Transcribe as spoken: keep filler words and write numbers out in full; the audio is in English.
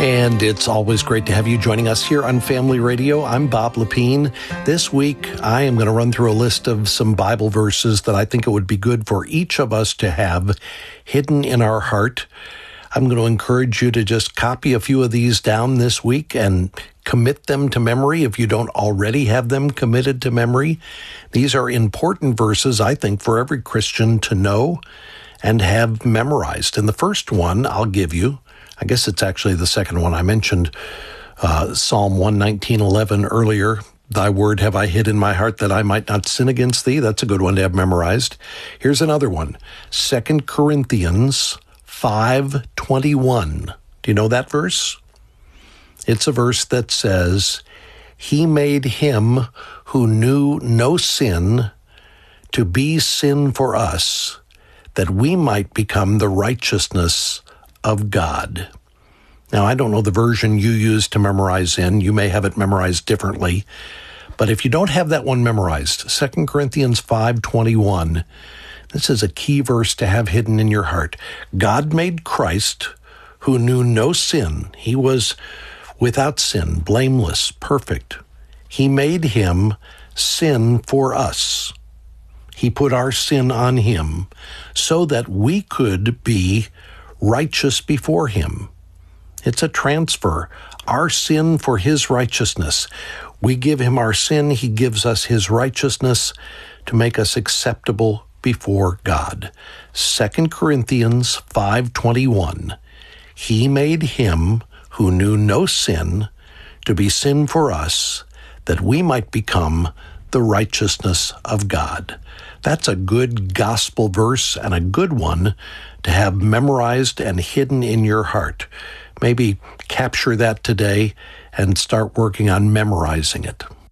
And it's always great to have you joining us here on Family Radio. I'm Bob Lepine. This week, I am going to run through a list of some Bible verses that I think it would be good for each of us to have hidden in our heart. I'm going to encourage you to just copy a few of these down this week and commit them to memory if you don't already have them committed to memory. These are important verses, I think, for every Christian to know and have memorized. And the first one I'll give you, I guess it's actually the second one I mentioned, uh, Psalm one nineteen eleven earlier. Thy word have I hid in my heart that I might not sin against thee. That's a good one to have memorized. Here's another one, Second Corinthians five twenty-one. Do you know that verse? It's a verse that says, He made him who knew no sin to be sin for us, that we might become the righteousness of God. Now, I don't know the version you use to memorize in. You may have it memorized differently. But if you don't have that one memorized, Second Corinthians five twenty-one, this is a key verse to have hidden in your heart. God made Christ, who knew no sin. He was without sin, blameless, perfect. He made him sin for us. He put our sin on him so that we could be righteous before him. It's a transfer. Our sin for his righteousness. We give him our sin. He gives us his righteousness to make us acceptable before God. Second Corinthians five twenty-one. He made him who knew no sin to be sin for us, that we might become the righteousness of God. That's a good gospel verse and a good one to have memorized and hidden in your heart. Maybe capture that today and start working on memorizing it.